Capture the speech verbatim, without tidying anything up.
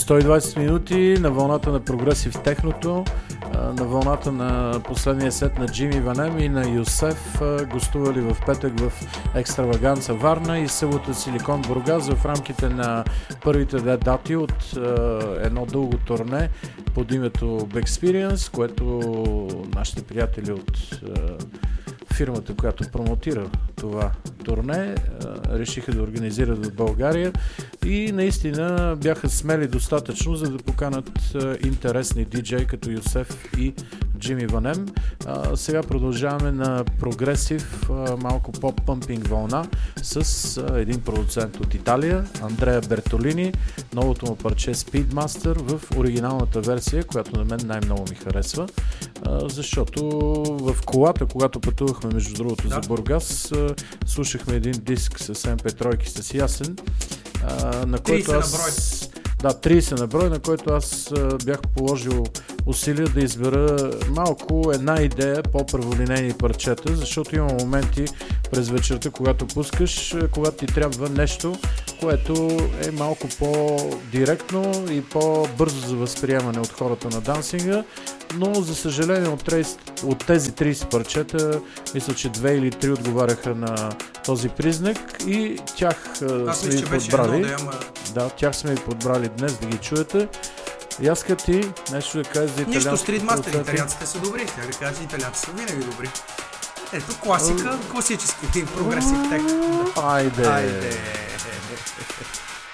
сто и двайсет минути на вълната на прогресив техното, на вълната на последния сет на Джими Ванем и на Юсеф, гостували в петък в Екстраваганца Варна и събота Силикон Бургас в рамките на първите две дати от едно дълго турне под името Bexperience, което нашите приятели от фирмата, която промотира това турне, решиха да организират в България и наистина бяха смели достатъчно, за да поканат интересни диджеи като Юсеф и Джими Ванем. А, сега продължаваме на прогресив, малко поп-пъмпинг вълна с а, един продуцент от Италия, Андреа Бертолини, новото му парче Speedmaster в оригиналната версия, която на мен най-много ми харесва, а, защото в колата, когато пътувахме между другото да. за Бургас, а, слушахме един диск с Ем Пи три с Ясен, а, на който аз... Да, трийсет на брой, на който аз а, бях положил усилия да избера малко една идея по-праволинейни парчета, защото има моменти през вечерта, когато пускаш, когато ти трябва нещо, което е малко по-директно и по-бързо за възприемане от хората на дансинга, но за съжаление от, трийсет, от тези трийсет парчета, мисля, че две или три отговаряха на този признак и тях а, сме ви подбрали. Да, ама... да, тях сме ви подбрали днес да ги чуете. Яска ти нещо да кажеш за италианските. Нищо, стритмастер, италианците са добри. Тя да кажа, италианците са винаги добри. Ето класика, класически прогресив тек. Айде! Айде!